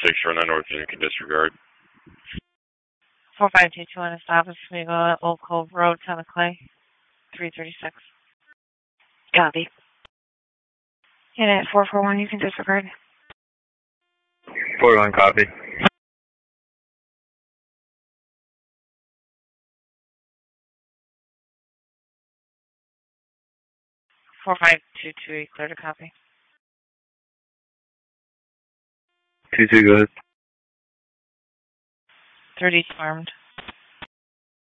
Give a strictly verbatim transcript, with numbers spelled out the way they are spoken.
six four nine North, you can disregard. four five two two on a stop is going to go at Old Cove Road, Town of Clay, three thirty-six. Copy. And at four four one, you can disregard. four one, copy. four five two two, clear to copy. two two, go ahead. thirty armed.